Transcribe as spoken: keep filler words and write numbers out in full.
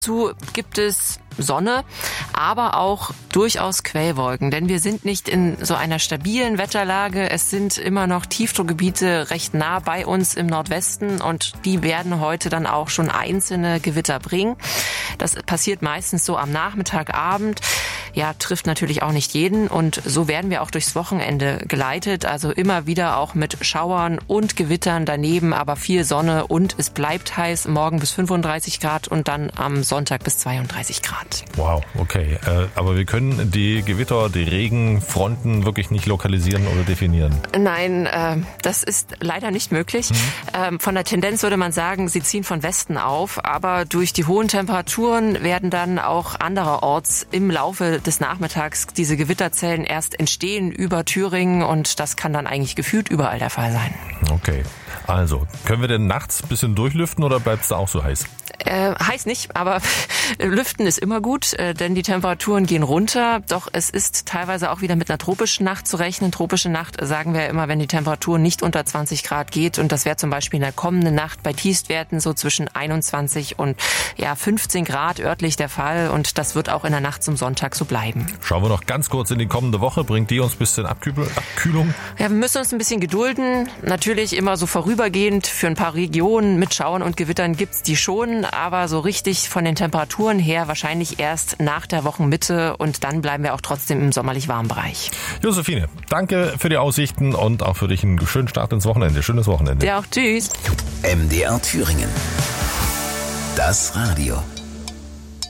Dazu gibt es Sonne, aber auch durchaus Quellwolken, denn wir sind nicht in so einer stabilen Wetterlage. Es sind immer noch Tiefdruckgebiete recht nah bei uns im Nordwesten und die werden heute dann auch schon einzelne Gewitter bringen. Das passiert meistens so am Nachmittag, Abend. Ja, trifft natürlich auch nicht jeden und so werden wir auch durchs Wochenende geleitet. Also immer wieder auch mit Schauern und Gewittern daneben, aber viel Sonne und es bleibt heiß. Morgen bis fünfunddreißig Grad und dann am Sonntag bis zweiunddreißig Grad. Wow, okay. Äh, aber wir können die Gewitter, die Regenfronten wirklich nicht lokalisieren oder definieren? Nein, äh, das ist leider nicht möglich. Mhm. Ähm, von der Tendenz würde man sagen, sie ziehen von Westen auf, aber durch die hohen Temperaturen werden dann auch andererorts im Laufe des Nachmittags diese Gewitterzellen erst entstehen über Thüringen und das kann dann eigentlich gefühlt überall der Fall sein. Okay, also können wir denn nachts ein bisschen durchlüften oder bleibt es da auch so heiß? Äh, heiß nicht, aber lüften ist immer gut, äh, denn die Temperaturen gehen runter. Doch es ist teilweise auch wieder mit einer tropischen Nacht zu rechnen. Tropische Nacht sagen wir immer, wenn die Temperatur nicht unter zwanzig Grad geht. Und das wäre zum Beispiel in der kommenden Nacht bei Tiefstwerten so zwischen einundzwanzig und ja fünfzehn Grad örtlich der Fall. Und das wird auch in der Nacht zum Sonntag so bleiben. Schauen wir noch ganz kurz in die kommende Woche. Bringt die uns ein bisschen Abkühl- Abkühlung? Ja, wir müssen uns ein bisschen gedulden. Natürlich immer so vorübergehend. Für ein paar Regionen mit Schauern und Gewittern gibt's die schon. Aber so richtig von den Temperaturen her wahrscheinlich erst nach der Wochenmitte und dann bleiben wir auch trotzdem im sommerlich warmen Bereich. Josephine, danke für die Aussichten und auch für dich einen schönen Start ins Wochenende. Schönes Wochenende. Ja, auch tschüss. M D R Thüringen. Das Radio.